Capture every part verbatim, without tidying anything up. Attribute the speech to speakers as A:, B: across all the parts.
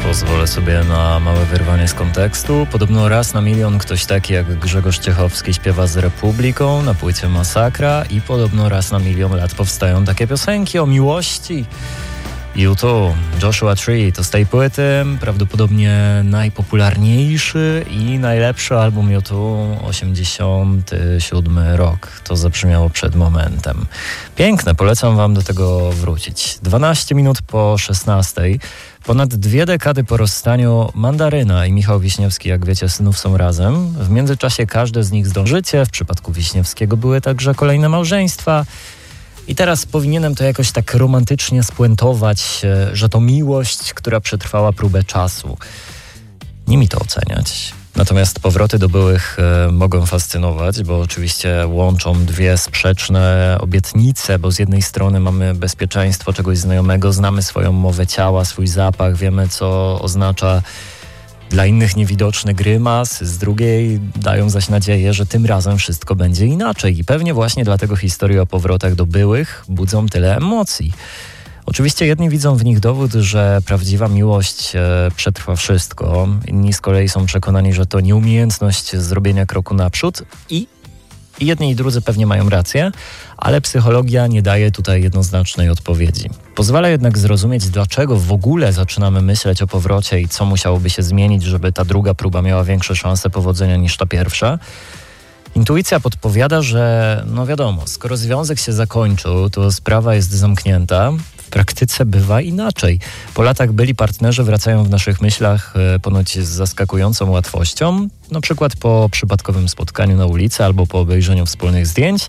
A: pozwolę sobie na małe wyrwanie z kontekstu. Podobno raz na milion ktoś taki jak Grzegorz Ciechowski śpiewa z Republiką na płycie Masakra i podobno raz na milion lat powstają takie piosenki o miłości. U dwa, Joshua Tree to z tej płyty prawdopodobnie najpopularniejszy i najlepszy album U dwa, osiemdziesiąty siódmy rok. To zabrzmiało przed momentem. Piękne, polecam wam do tego wrócić. dwanaście minut po szesnastej. Ponad dwie dekady po rozstaniu Mandaryna i Michał Wiśniewski, jak wiecie, znów są razem. W międzyczasie każdy z nich zdążycie. W przypadku Wiśniewskiego były także kolejne małżeństwa. I teraz powinienem to jakoś tak romantycznie spuentować, że to miłość, która przetrwała próbę czasu. Nie mi to oceniać. Natomiast powroty do byłych e, mogą fascynować, bo oczywiście łączą dwie sprzeczne obietnice, bo z jednej strony mamy bezpieczeństwo czegoś znajomego, znamy swoją mowę ciała, swój zapach, wiemy, co oznacza dla innych niewidoczny grymas, z drugiej dają zaś nadzieję, że tym razem wszystko będzie inaczej i pewnie właśnie dlatego historie o powrotach do byłych budzą tyle emocji. Oczywiście jedni widzą w nich dowód, że prawdziwa miłość e, przetrwa wszystko, inni z kolei są przekonani, że to nieumiejętność zrobienia kroku naprzód i I jedni i drudzy pewnie mają rację, ale psychologia nie daje tutaj jednoznacznej odpowiedzi. Pozwala jednak zrozumieć, dlaczego w ogóle zaczynamy myśleć o powrocie i co musiałoby się zmienić, żeby ta druga próba miała większe szanse powodzenia niż ta pierwsza. Intuicja podpowiada, że no wiadomo, skoro związek się zakończył, to sprawa jest zamknięta. W praktyce bywa inaczej. Po latach byli partnerzy wracają w naszych myślach e, ponoć z zaskakującą łatwością, na przykład po przypadkowym spotkaniu na ulicy albo po obejrzeniu wspólnych zdjęć.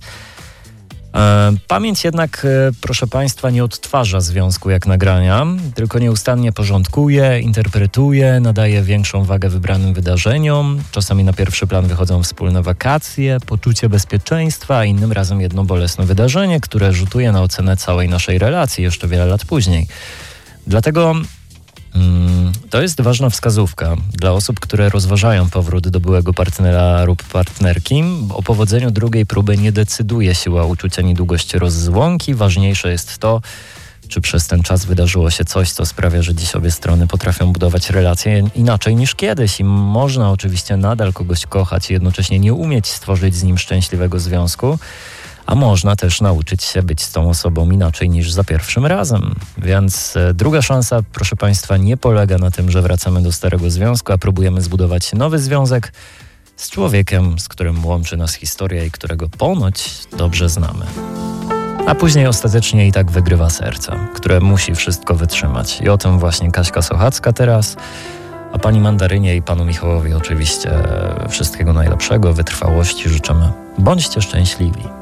A: E, pamięć jednak, e, proszę Państwa, nie odtwarza związku jak nagrania, tylko nieustannie porządkuje, interpretuje, nadaje większą wagę wybranym wydarzeniom. Czasami na pierwszy plan wychodzą wspólne wakacje, poczucie bezpieczeństwa, a innym razem jedno bolesne wydarzenie, które rzutuje na ocenę całej naszej relacji jeszcze wiele lat później. Dlatego mm, to jest ważna wskazówka dla osób, które rozważają powrót do byłego partnera lub partnerki. O powodzeniu drugiej próby nie decyduje siła uczucia ani długość rozłąki. Ważniejsze jest to, czy przez ten czas wydarzyło się coś, co sprawia, że dziś obie strony potrafią budować relacje inaczej niż kiedyś. I można oczywiście nadal kogoś kochać i jednocześnie nie umieć stworzyć z nim szczęśliwego związku. A można też nauczyć się być z tą osobą inaczej niż za pierwszym razem. Więc e, druga szansa, proszę Państwa, nie polega na tym, że wracamy do starego związku, a próbujemy zbudować nowy związek z człowiekiem, z którym łączy nas historia i którego ponoć dobrze znamy. A później ostatecznie i tak wygrywa serce, które musi wszystko wytrzymać. I o tym właśnie Kaśka Sochacka teraz, a pani Mandarynie i panu Michałowi oczywiście wszystkiego najlepszego, wytrwałości życzymy. Bądźcie szczęśliwi.